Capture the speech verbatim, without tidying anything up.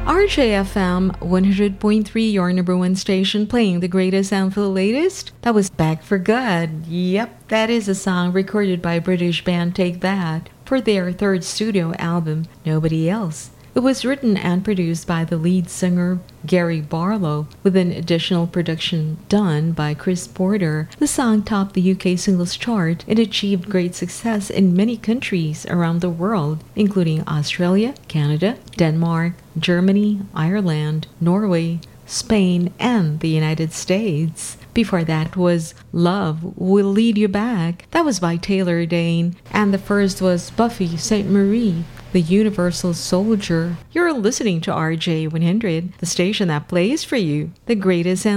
R J F M one hundred point three, your number one station, playing the greatest and for the latest. That was Back for Good. Yep, that is a song recorded by British band Take That for their third studio album, Nobody Else. It was written and produced by the lead singer Gary Barlow, with an additional production done by Chris Porter. The song topped the U K singles chart and achieved great success in many countries around the world, including Australia, Canada, Denmark, Germany, Ireland, Norway, Spain, and the United States. Before that was Love Will Lead You Back. That was by Taylor Dane. And the first was Buffy Sainte Marie, the Universal Soldier. You're listening to R J one hundred, the station that plays for you the greatest and